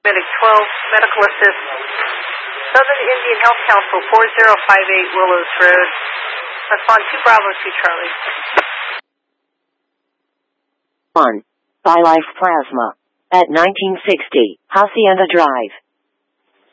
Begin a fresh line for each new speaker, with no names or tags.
Medic 12, medical assist. Southern Indian Health Council, 4058 Willows Road. Respond 2 Bravo 2 Charlie.
1. BioLife Plasma. At 1960 Hacienda Drive.